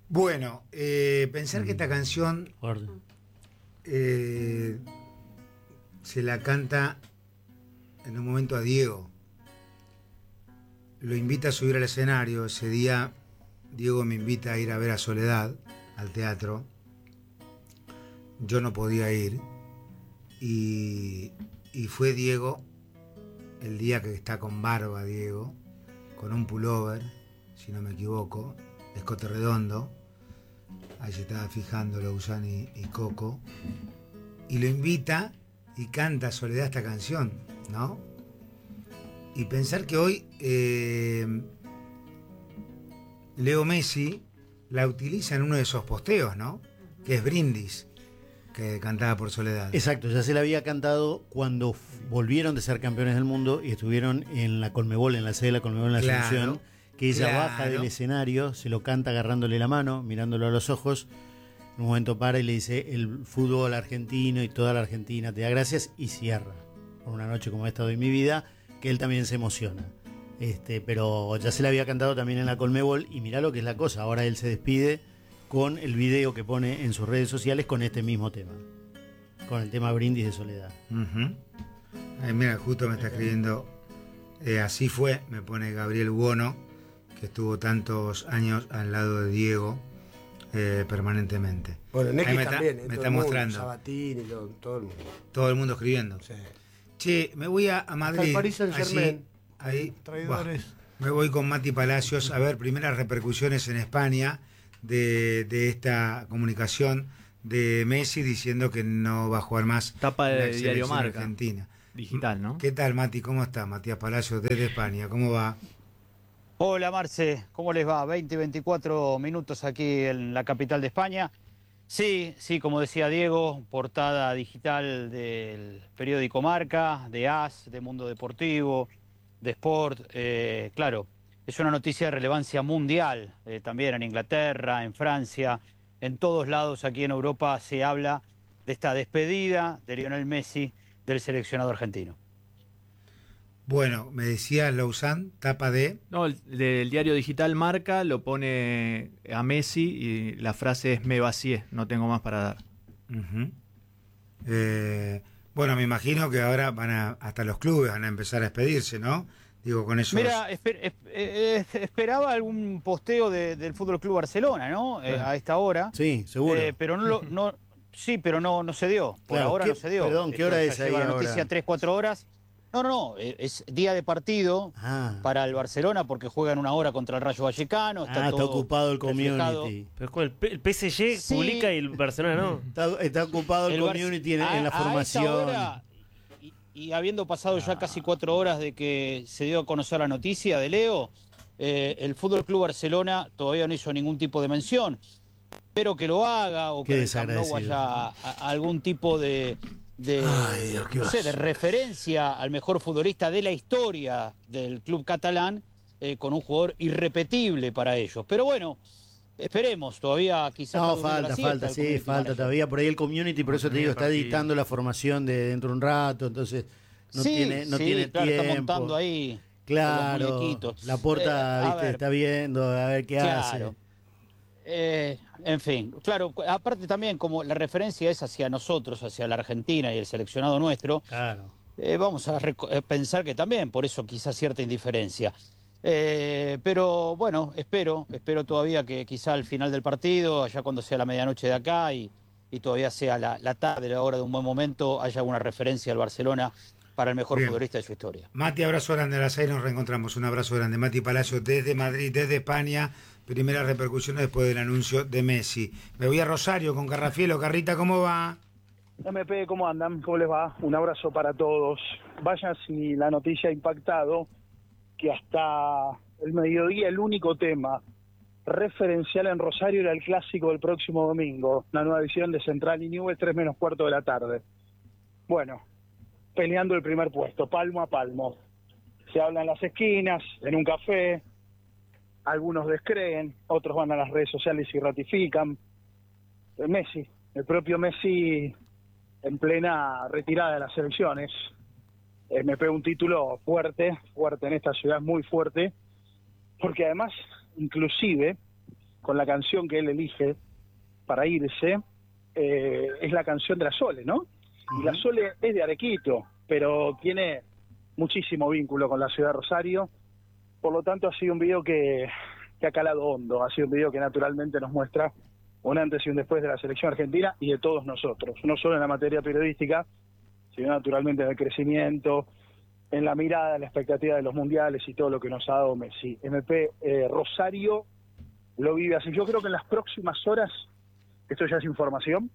Bueno, pensar que esta canción se la canta en un momento a Diego. Lo invita a subir al escenario. Ese día Diego me invita a ir a ver a Soledad al teatro. Yo no podía ir. Y fue Diego el día que está con barba, Diego, con un pullover, si no me equivoco, de escote redondo. Ahí se estaba fijando Lauzán y Coco. Y lo invita y canta Soledad esta canción, ¿no? Y pensar que hoy Leo Messi la utiliza en uno de esos posteos, ¿no? Que es Brindis, que cantaba por Soledad. Exacto, ya se la había cantado cuando volvieron de ser campeones del mundo y estuvieron en la Conmebol, en la sede de la Conmebol en la Asunción, que ella baja del escenario, se lo canta agarrándole la mano, mirándolo a los ojos. En un momento para y le dice: el fútbol argentino y toda la Argentina te da gracias, y cierra por una noche como esta de mi vida, que él también se emociona. Pero ya se la había cantado también en la Conmebol, y mirá lo que es la cosa, ahora él se despide con el video que pone en sus redes sociales con este mismo tema, con el tema Brindis de Soledad. Ay, mira, justo me está escribiendo, así fue, me pone Gabriel Buono, que estuvo tantos años al lado de Diego, permanentemente. Bueno, Neki también, me está mostrando. Sabatini, todo el mundo. Todo el mundo escribiendo. Sí. Che, me voy a Madrid. El Paris Saint-Germain. Ahí, traidores. Me voy con Mati Palacios a ver primeras repercusiones en España de esta comunicación de Messi diciendo que no va a jugar más. Tapa de Diario Marca Argentina. Digital, ¿no? ¿Qué tal, Mati? ¿Cómo está? Matías Palacios desde España. ¿Cómo va? Hola, Marce. ¿Cómo les va? 20-24 minutos aquí en la capital de España. Sí, como decía Diego, portada digital del periódico Marca, de AS, de Mundo Deportivo, de Sport. Claro, es una noticia de relevancia mundial, también en Inglaterra, en Francia, en todos lados aquí en Europa se habla de esta despedida de Lionel Messi del seleccionado argentino. Bueno, me decía Lauzán, tapa de... No, del diario digital Marca lo pone a Messi y la frase es: me vacié, no tengo más para dar. Bueno, me imagino que ahora hasta los clubes van a empezar a despedirse, ¿no? Digo, con eso. Mira, esperaba algún posteo del Fútbol Club Barcelona, ¿no? A esta hora. Sí, seguro. Pero no se dio. Por ahora no se dio. Perdón, ¿qué hora es ahí la ahora? noticia 3-4 horas. No, es día de partido para el Barcelona porque juegan una hora contra el Rayo Vallecano. Está ocupado el community. Pero el PSG publica y el Barcelona no. Está ocupado el community en la formación. A esta hora, y habiendo pasado ya casi 4 horas de que se dio a conocer la noticia de Leo, el Fútbol Club Barcelona todavía no hizo ningún tipo de mención. Espero que lo haga o que no haya algún tipo de referencia al mejor futbolista de la historia del club catalán, con un jugador irrepetible para ellos. Pero bueno, esperemos, todavía quizás... No, falta todavía por ahí el community, por eso te digo, está editando la formación de dentro de un rato, entonces no tiene claro, tiempo. Está montando ahí. Claro, la Porta está viendo a ver qué hace. En fin, claro, aparte también como la referencia es hacia nosotros, hacia la Argentina y el seleccionado nuestro, claro. Vamos a pensar que también por eso quizás cierta indiferencia. Pero bueno, espero todavía que quizá al final del partido, allá cuando sea la medianoche de acá y todavía sea la tarde, la hora de un buen momento, haya alguna referencia al Barcelona para el mejor futbolista de su historia. Mati, abrazo grande, a las 6 nos reencontramos. Un abrazo grande. Mati Palacio desde Madrid, desde España. Primeras repercusiones después del anuncio de Messi. Me voy a Rosario con Carrafielo. Carrita, ¿cómo va? MP, ¿cómo andan? ¿Cómo les va? Un abrazo para todos. Vaya si la noticia ha impactado que hasta el mediodía el único tema referencial en Rosario era el clásico del próximo domingo, la nueva edición de Central y Newell's, 3:15 de la tarde. Bueno, peleando el primer puesto, palmo a palmo. Se habla en las esquinas, en un café, algunos descreen, otros van a las redes sociales y ratifican. Messi, el propio Messi en plena retirada de las elecciones, me pega un título fuerte en esta ciudad, muy fuerte, porque además, inclusive, con la canción que él elige para irse, es la canción de la Sole, ¿no? Y la Sole es de Arequito, pero tiene muchísimo vínculo con la ciudad de Rosario, por lo tanto ha sido un video que ha calado hondo, ha sido un video que naturalmente nos muestra un antes y un después de la selección argentina y de todos nosotros, no solo en la materia periodística, sino naturalmente en el crecimiento, en la mirada, en la expectativa de los mundiales y todo lo que nos ha dado Messi. MP Rosario lo vive así. Yo creo que en las próximas horas, esto ya es información,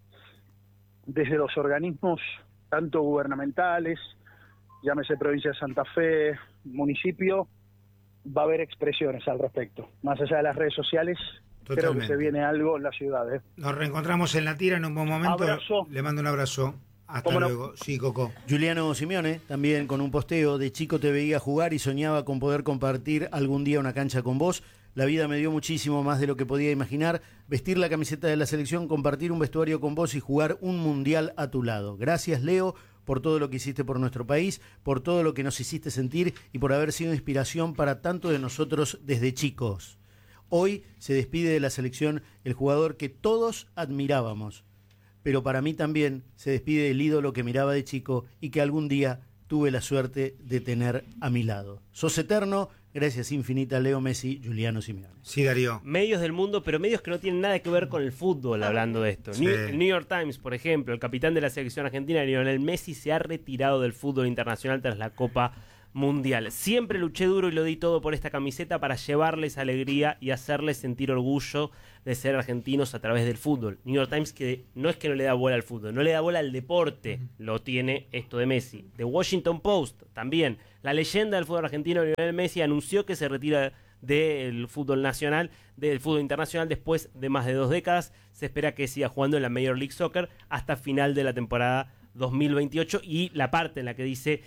desde los organismos tanto gubernamentales, llámese provincia de Santa Fe, municipio, va a haber expresiones al respecto. Más allá de las redes sociales, totalmente. Creo que se viene algo en la ciudad. Nos reencontramos en la tira en un buen momento. Abrazo. Le mando un abrazo. Hasta luego. Sí, Coco. Giuliano Simeone, también con un posteo: de chico te veía jugar y soñaba con poder compartir algún día una cancha con vos. La vida me dio muchísimo más de lo que podía imaginar. Vestir la camiseta de la selección, compartir un vestuario con vos y jugar un mundial a tu lado. Gracias, Leo, por todo lo que hiciste por nuestro país, por todo lo que nos hiciste sentir y por haber sido inspiración para tanto de nosotros desde chicos. Hoy se despide de la selección el jugador que todos admirábamos, pero para mí también se despide el ídolo que miraba de chico y que algún día tuve la suerte de tener a mi lado. Sos eterno, gracias infinitas, Leo Messi, Giuliano Simeone. Sí, Darío. Medios del mundo, pero medios que no tienen nada que ver con el fútbol, hablando de esto. Sí. El New York Times, por ejemplo, el capitán de la selección argentina, Lionel Messi, se ha retirado del fútbol internacional tras la Copa Mundial. Siempre luché duro y lo di todo por esta camiseta para llevarles alegría y hacerles sentir orgullo de ser argentinos a través del fútbol. New York Times, que no es que no le da bola al fútbol, no le da bola al deporte, lo tiene esto de Messi. The Washington Post también. La leyenda del fútbol argentino, Lionel Messi, anunció que se retira del fútbol nacional, del fútbol internacional, después de más de 2 décadas. Se espera que siga jugando en la Major League Soccer hasta final de la temporada 2028, y la parte en la que dice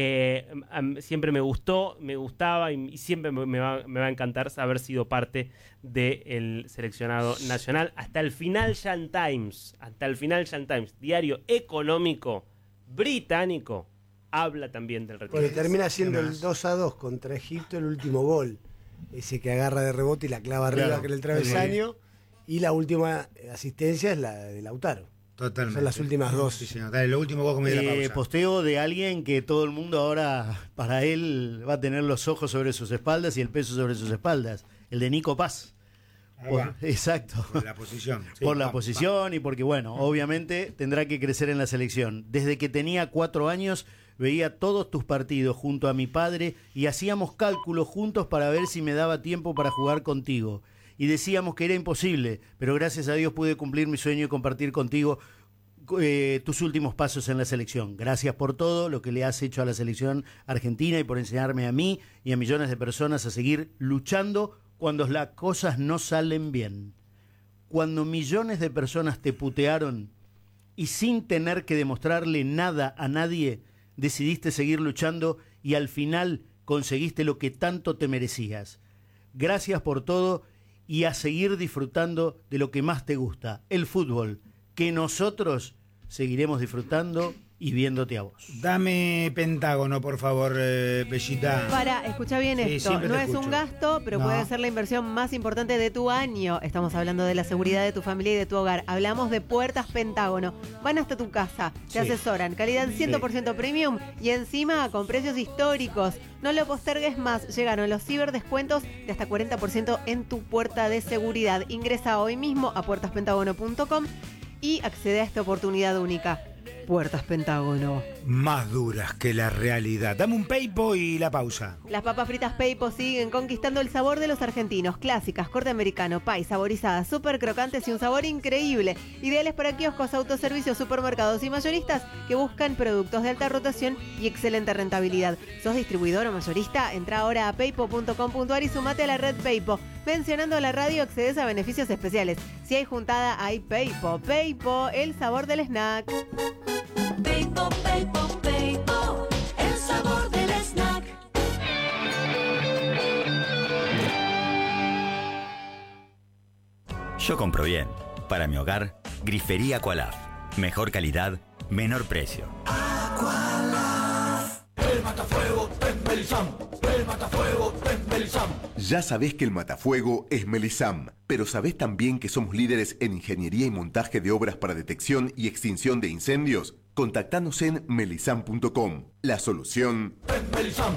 siempre me gustaba y siempre me va a encantar haber sido parte del seleccionado nacional. Hasta el Financial Times, diario económico británico, habla también del retiro. Porque termina siendo el 2-2 contra Egipto el último gol, ese que agarra de rebote y la clava arriba, claro, que era el travesaño, y la última asistencia es la de Lautaro. Totalmente. Son las últimas dos. Sí, señor. Dale, lo último vos la pausa. Posteo de alguien que todo el mundo ahora, para él, va a tener los ojos sobre sus espaldas y el peso sobre sus espaldas. El de Nico Paz. Exacto. Por la posición. Sí, por la posición y porque, bueno, obviamente tendrá que crecer en la selección. Desde que tenía 4 años veía todos tus partidos junto a mi padre y hacíamos cálculos juntos para ver si me daba tiempo para jugar contigo. Y decíamos que era imposible, pero gracias a Dios pude cumplir mi sueño y compartir contigo tus últimos pasos en la selección. Gracias por todo lo que le has hecho a la selección argentina y por enseñarme a mí y a millones de personas a seguir luchando cuando las cosas no salen bien. Cuando millones de personas te putearon y sin tener que demostrarle nada a nadie, decidiste seguir luchando y al final conseguiste lo que tanto te merecías. Gracias por todo y a seguir disfrutando de lo que más te gusta, el fútbol, que nosotros seguiremos disfrutando y viéndote a vos. Dame Pentágono, por favor, Bellita. Escucha bien esto. No es un gasto, pero puede ser la inversión más importante de tu año. Estamos hablando de la seguridad de tu familia y de tu hogar. Hablamos de Puertas Pentágono. Van hasta tu casa, te asesoran, calidad 100% premium y encima con precios históricos. No lo postergues más. Llegaron los ciberdescuentos de hasta 40% en tu puerta de seguridad. Ingresa hoy mismo a puertaspentagono.com y accede a esta oportunidad única. Puertas Pentágono. Más duras que la realidad. Dame un Peipo y la pausa. Las papas fritas Peipo siguen conquistando el sabor de los argentinos. Clásicas, corte americano, pay, saborizadas, súper crocantes y un sabor increíble. Ideales para kioscos, autoservicios, supermercados y mayoristas que buscan productos de alta rotación y excelente rentabilidad. ¿Sos distribuidor o mayorista? Entra ahora a peipo.com.ar y sumate a la red Peipo. Mencionando a la radio accedes a beneficios especiales. Si hay juntada, hay Peipo. Peipo, el sabor del snack. Peipo, Peipo, Peipo, el sabor del snack. Yo compro bien. Para mi hogar, Grifería Aqualaf. Mejor calidad, menor precio. Aqualaf. El matafuego es Melizán. El matafuego es Melisam. Ya sabés que el matafuego es Melisam, pero ¿sabés también que somos líderes en ingeniería y montaje de obras para detección y extinción de incendios? Contactanos en melisam.com. La solución es Melisam.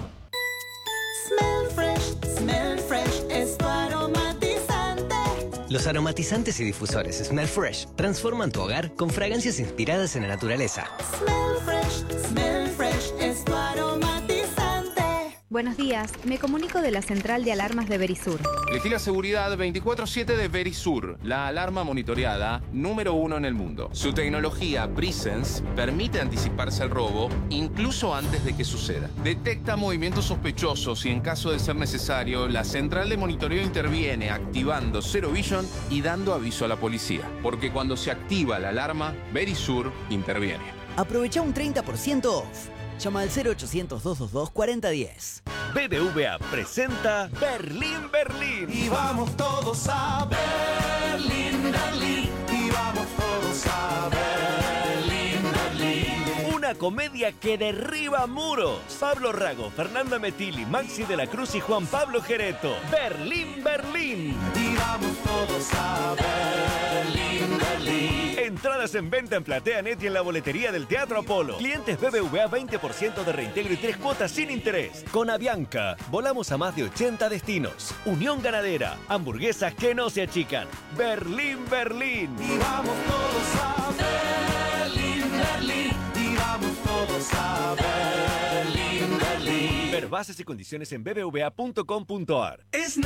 Smell fresh es tu aromatizante. Los aromatizantes y difusores Smell Fresh transforman tu hogar con fragancias inspiradas en la naturaleza. Smell fresh es tu aromatizante. Buenos días, me comunico de la central de alarmas de Verisur. Elegí la seguridad 24/7 de Verisur, la alarma monitoreada número 1 en el mundo. Su tecnología Presence permite anticiparse al robo incluso antes de que suceda. Detecta movimientos sospechosos y en caso de ser necesario, la central de monitoreo interviene activando Zero Vision y dando aviso a la policía. Porque cuando se activa la alarma, Verisur interviene. Aprovecha un 30% off. Llama al 0800-222-4010. BBVA presenta Berlín, Berlín. Y vamos todos a Berlín, Berlín. Y vamos todos a Berlín, Berlín. Una comedia que derriba muros. Pablo Rago, Fernanda Metilli, Maxi de la Cruz y Juan Pablo Gereto. Berlín, Berlín. Y vamos todos a Berlín, Berlín. Entradas en venta en PlateaNet y en la boletería del Teatro Apolo. Clientes BBVA 20% de reintegro y 3 cuotas sin interés. Con Avianca, volamos a más de 80 destinos. Unión Ganadera, hamburguesas que no se achican. Berlín, Berlín. Y vamos todos a Berlín, Berlín. Y vamos todos a Berlín, Berlín. Ver bases y condiciones en bbva.com.ar.